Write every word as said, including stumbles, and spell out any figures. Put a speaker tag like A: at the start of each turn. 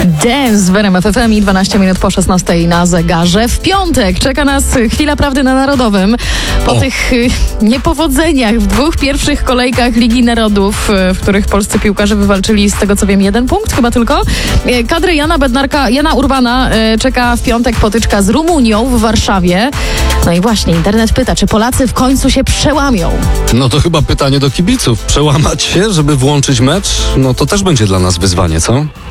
A: Dance w R M F F M i dwanaście minut po szesnastej na zegarze. W piątek czeka nas chwila prawdy na Narodowym. Po
B: o.
A: tych y, niepowodzeniach w dwóch pierwszych kolejkach Ligi Narodów, y, w których polscy piłkarze wywalczyli, z tego co wiem, jeden punkt chyba tylko. Y, kadrę Jana Bednarka, Jana Urbana y, czeka w piątek potyczka z Rumunią w Warszawie. No i właśnie, internet pyta, czy Polacy w końcu się przełamią?
B: No to chyba pytanie do kibiców. Przełamać się, żeby włączyć mecz? No to też będzie dla nas wyzwanie, co?